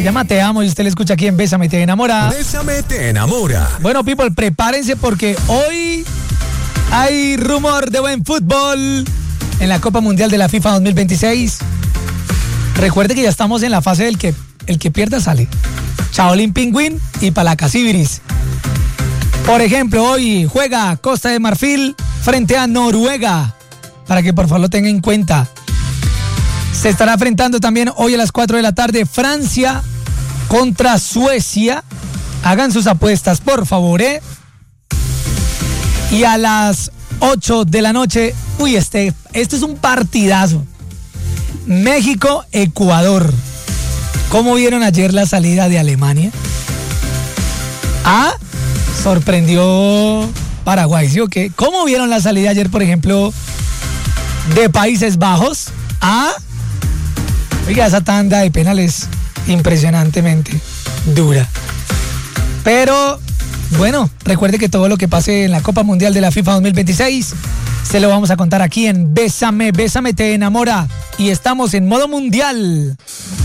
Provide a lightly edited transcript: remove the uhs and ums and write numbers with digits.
Se llama Te Amo y usted le escucha aquí en Bésame Te Enamora. Bésame Te Enamora. Bueno, people, prepárense porque hoy hay rumor de buen fútbol en la Copa Mundial de la FIFA 2026. Recuerde que ya estamos en la fase del que el que pierda sale. Shaolin Pingüín y Palacasibiris. Por ejemplo, hoy juega Costa de Marfil frente a Noruega, para que por favor lo tenga en cuenta. Se estará enfrentando también hoy a las 4 de la tarde Francia contra Suecia. Hagan sus apuestas, por favor, ¿eh? Y a las 8 de la noche, este es un partidazo. México-Ecuador. ¿Cómo vieron ayer la salida de Alemania? Sorprendió Paraguay, ¿sí o qué? ¿Cómo vieron la salida ayer, por ejemplo, de Países Bajos? Oiga, esa tanda de penales impresionantemente dura. Pero, bueno, recuerde que todo lo que pase en la Copa Mundial de la FIFA 2026 se lo vamos a contar aquí en Bésame, Bésame Te Enamora. Y estamos en modo mundial.